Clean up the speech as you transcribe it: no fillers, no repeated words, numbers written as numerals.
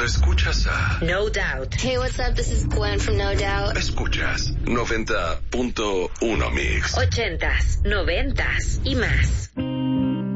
Cuando escuchas a No Doubt. Hey, what's up? This is Gwen from No Doubt. Escuchas 90.1 Mix. 80s, 90s y más.